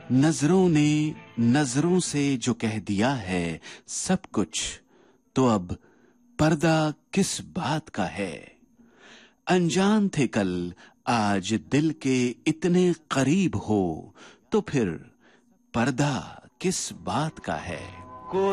नजरों ने नजरों से जो कह दिया है सब कुछ, तो अब पर्दा किस बात का है। अनजान थे कल, आज दिल के इतने करीब हो, तो फिर पर्दा किस बात का है।